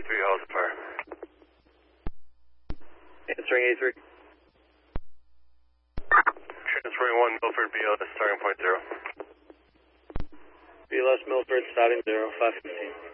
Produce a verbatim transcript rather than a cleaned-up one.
three, how's the fire? Answering A three. Transferring one, Milford, B L S, starting point zero. B L S Milford, starting zero, five fifteen.